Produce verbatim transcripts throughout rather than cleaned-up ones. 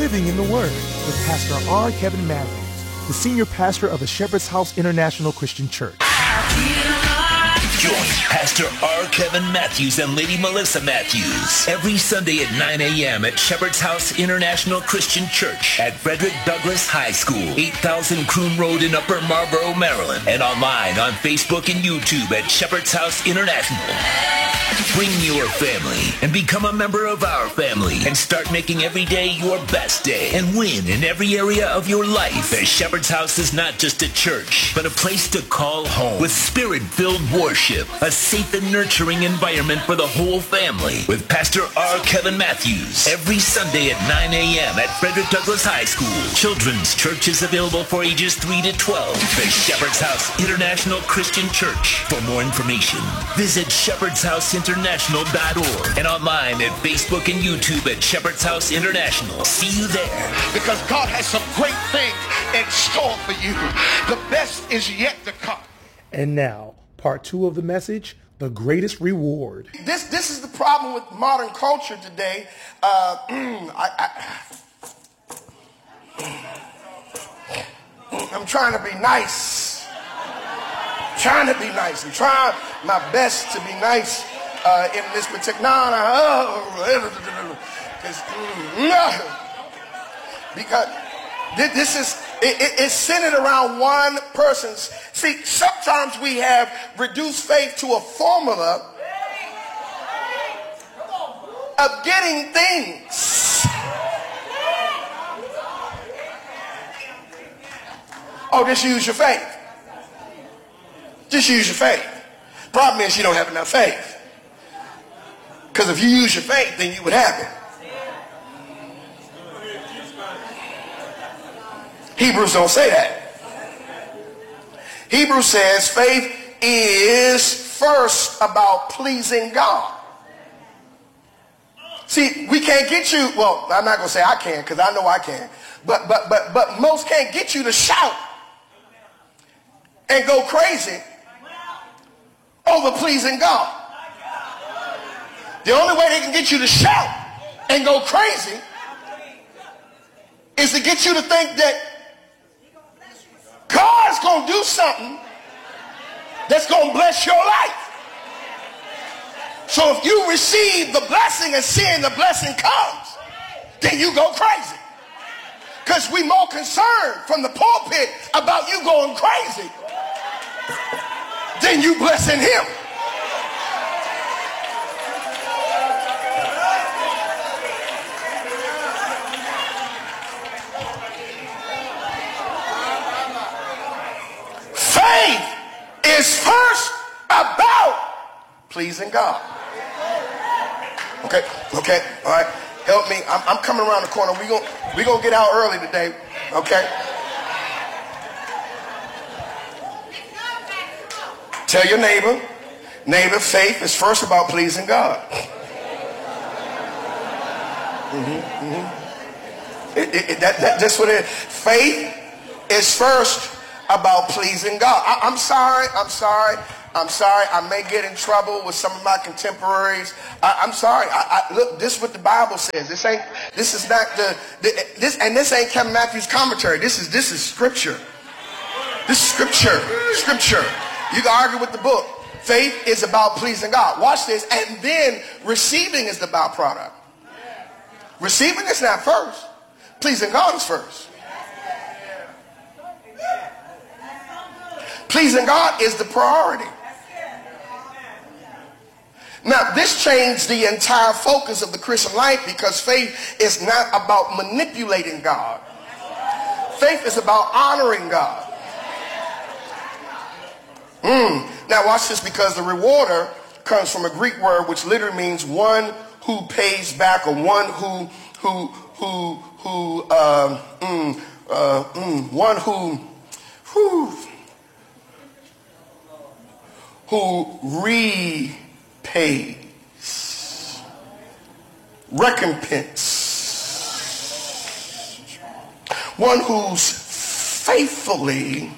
Living in the Word with Pastor R. Kevin Matthews, the senior pastor of the Shepherd's House International Christian Church. Join Pastor R. Kevin Matthews and Lady Melissa Matthews every Sunday at nine a.m. at Shepherd's House International Christian Church at Frederick Douglass High School, eight thousand Croon Road in Upper Marlboro, Maryland, and online on Facebook and YouTube at Shepherd's House International. Bring your family and become a member of our family and start making every day your best day and win in every area of your life. The Shepherd's House is not just a church, but a place to call home with spirit-filled worship, a safe and nurturing environment for the whole family with Pastor R. Kevin Matthews every Sunday at nine a.m. at Frederick Douglass High School. Children's church is available for ages three to twelve. The Shepherd's House International Christian Church. For more information, visit shepherds house international dot org and online at Facebook and YouTube at Shepherd's House International. See you there. Because God has some great things in store for you. The best is yet to come. And now, part two of the message, the greatest reward. This this is the problem with modern culture today. Uh, I, I, I'm trying to be nice. Trying to be nice. I'm trying my best to be nice uh, in this particular. No, no, no. Because this is, it, it, it's centered around one person's. See, sometimes we have reduced faith to a formula of getting things. Oh, just use your faith. Just use your faith. Problem is you don't have enough faith. Because if you use your faith, then you would have it. Hebrews don't say that. Hebrews says faith is first about pleasing God. See, we can't get you, well, I'm not going to say I can because I know I can. But, but, but, but most can't get you to shout and go crazy over pleasing God. The only way they can get you to shout and go crazy is to get you to think that God's going to do something that's going to bless your life. So if you receive the blessing and seeing the blessing comes, then you go crazy. Because we're more concerned from the pulpit about you going crazy than you blessing him. Faith is first about pleasing God. Okay, okay, all right. Help me. I'm, I'm coming around the corner. We're going we gonna get out early today, okay? Tell your neighbor, neighbor, faith is first about pleasing God. Mm-hmm, mm-hmm. It, it, it, that, that, that's what it is. Faith is first about pleasing God. I, I'm sorry, I'm sorry, I'm sorry. I may get in trouble with some of my contemporaries. I, I'm sorry. I, I, look, this is what the Bible says. This ain't. This is not the, the. This and this ain't Kevin Matthews' commentary. This is this is scripture. This is scripture. Scripture. You can argue with the book. Faith is about pleasing God. Watch this. And then receiving is the byproduct. Receiving is not first. Pleasing God is first. Pleasing God is the priority. Now, this changed the entire focus of the Christian life because faith is not about manipulating God. Faith is about honoring God. Mm. Now, watch this, because the rewarder comes from a Greek word which literally means one who pays back, or one who who who who uh, mm, uh, mm, one who who who repays, recompense, one who's faithfully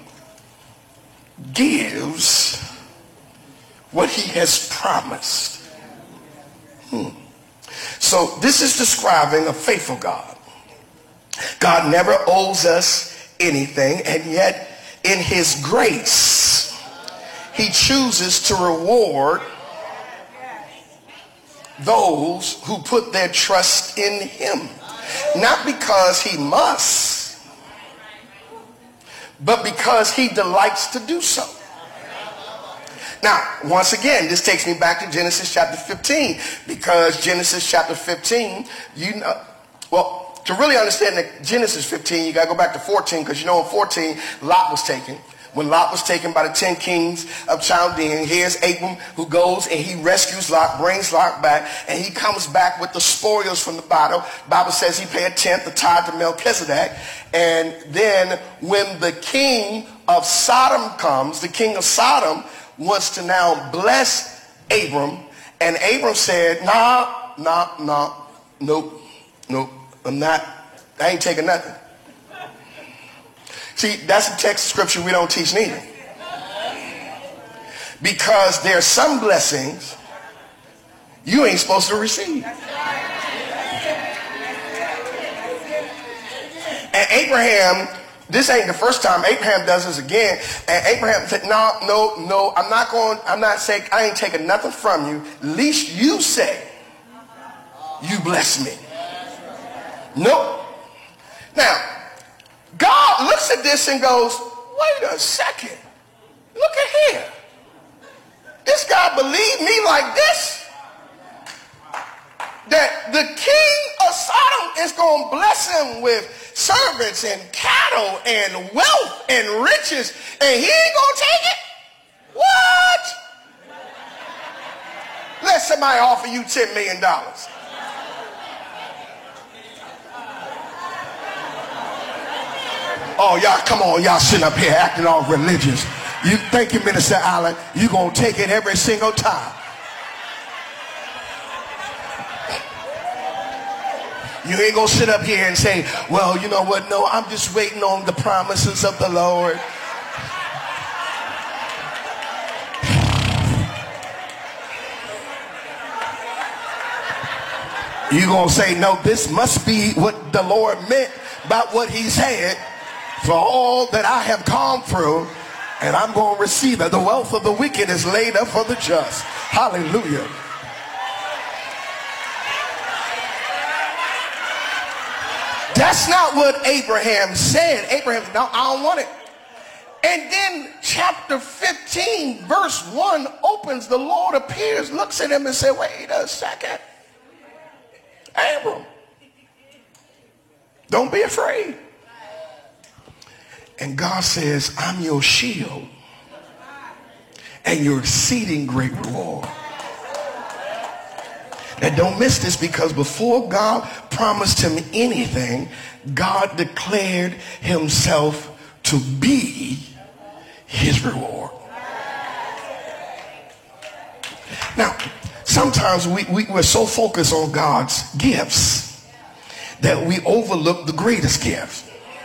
gives what he has promised. Hmm. So this is describing a faithful God. God never owes us anything, and yet in his grace, he chooses to reward those who put their trust in him. Not because he must, but because he delights to do so. Now, once again, this takes me back to Genesis chapter fifteen, because Genesis chapter fifteen, you know, well, to really understand that Genesis fifteen, you got to go back to fourteen, because you know in fourteen, Lot was taken. When Lot was taken by the ten kings of Chaldea, here's Abram who goes and he rescues Lot, brings Lot back, and he comes back with the spoils from the battle. The Bible says he paid a tenth, the tithe to Melchizedek. And then when the king of Sodom comes, the king of Sodom wants to now bless Abram, and Abram said, nah, nah, nah, nope, nope, I'm not, I ain't taking nothing. See, that's a text of scripture we don't teach neither. Because there are some blessings you ain't supposed to receive. And Abraham, this ain't the first time Abraham does this again. And Abraham said, no, no, no, I'm not going, I'm not saying, I ain't taking nothing from you. Least you say, you bless me. Nope. Now, God looks at this and goes, wait a second. Look at here. This guy believed me like this? That the king of Sodom is going to bless him with servants and cattle and wealth and riches, and he ain't going to take it? What? Let somebody offer you ten million dollars. Oh, y'all, come on, y'all sitting up here acting all religious. You thank you, Minister Allen. You're going to take it every single time. You ain't going to sit up here and say, well, you know what? No, I'm just waiting on the promises of the Lord. You're going to say, no, this must be what the Lord meant about what he said. For all that I have gone through, and I'm going to receive it. The wealth of the wicked is laid up for the just. Hallelujah. That's not what Abraham said. Abraham said, no, I don't want it. And then chapter fifteen, verse one opens. The Lord appears, looks at him and said, wait a second. Abram, don't be afraid. And God says, I'm your shield and your exceeding great reward. Now don't miss this, because before God promised him anything, God declared himself to be his reward. Now, sometimes we, we, we're so focused on God's gifts that we overlook the greatest gift.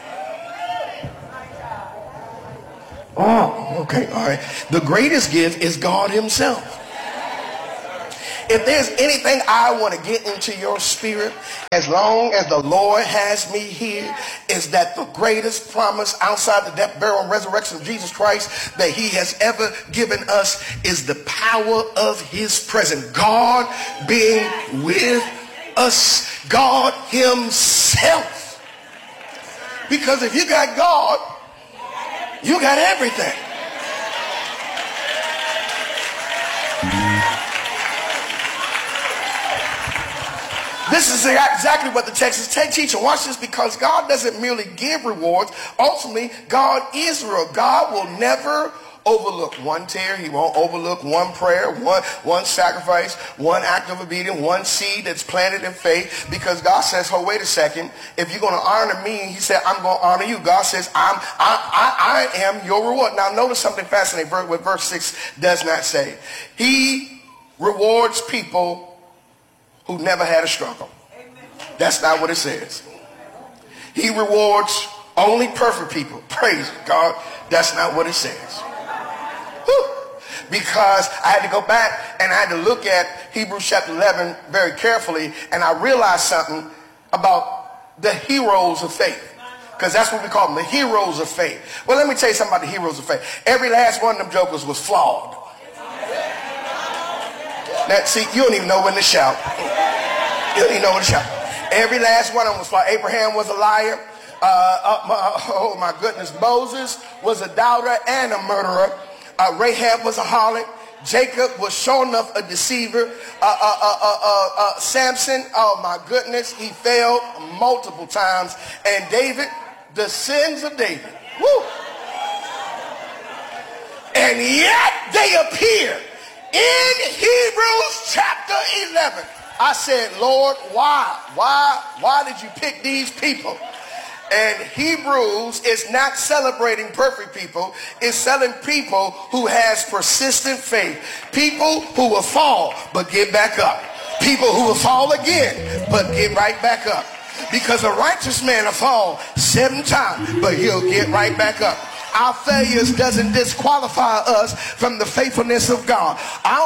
Oh, okay, all right. The greatest gift is God himself. If there's anything I want to get into your spirit, as long as the Lord has me here, is that the greatest promise outside the death, burial, and resurrection of Jesus Christ that he has ever given us is the power of his presence. God being with us, God himself. Because if you got God, you got everything. This is exactly what the text is teaching. Watch this, because God doesn't merely give rewards. Ultimately, God is real. God will never overlook one tear. He won't overlook one prayer, one, one sacrifice, one act of obedience, one seed that's planted in faith. Because God says, oh, wait a second. If you're going to honor me, he said, I'm going to honor you. God says, I'm, I, I, I am your reward. Now, notice something fascinating what verse six does not say. He rewards people who never had a struggle. That's not what it says. He rewards only perfect people. Praise God. That's not what it says. Whew. Because I had to go back and I had to look at Hebrews chapter eleven very carefully, and I realized something about the heroes of faith. Because that's what we call them, the heroes of faith. Well, let me tell you something about the heroes of faith. Every last one of them jokers was flawed. Now, see, you don't even know when to shout. You don't even know when to shout. Every last one of them was flawed. Abraham was a liar. Uh, uh, my, oh, my goodness. Moses was a doubter and a murderer. Uh, Rahab was a harlot. Jacob was sure enough a deceiver. Uh, uh, uh, uh, uh, uh, Samson, oh my goodness, he failed multiple times. And David, the sins of David. Woo! And yet they appear in Hebrews chapter eleven. I said, Lord, why? Why? Why did you pick these people? And Hebrews is not celebrating perfect people. It's selling people who has persistent faith. People who will fall but get back up. People who will fall again but get right back up. Because a righteous man will fall seven times but he'll get right back up. Our failures doesn't disqualify us from the faithfulness of God. Our